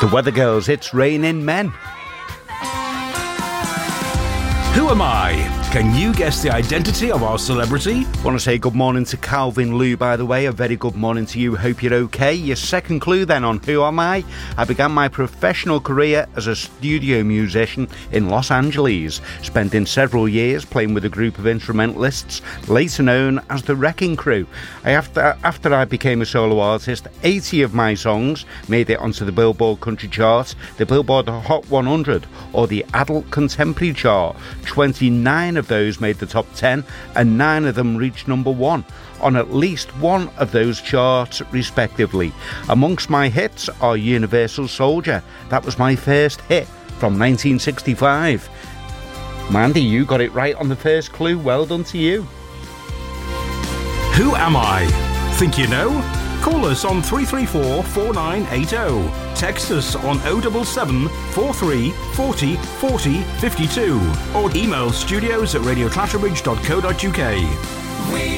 The Weather Girls, It's Raining Men. Who am I? Can you guess the identity of our celebrity? Want to say good morning to Calvin Lou, by the way. A very good morning to you. Hope you're okay. Your second clue then on Who Am I? I began my professional career as a studio musician in Los Angeles, spending several years playing with a group of instrumentalists, later known as the Wrecking Crew. After I became a solo artist, 80 of my songs made it onto the Billboard Country Chart, the Billboard Hot 100, or the Adult Contemporary Chart. 29 of those made the top 10, and 9 of them reached number 1 on at least one of those charts, respectively. Amongst my hits are Universal Soldier. That was my first hit from 1965. Mandy, you got it right on the first clue. Well done to you. Who am I? Think you know? Call us on 334 4980. Text us on 077 43 40 40 52. Or email studios@radioclatterbridge.co.uk.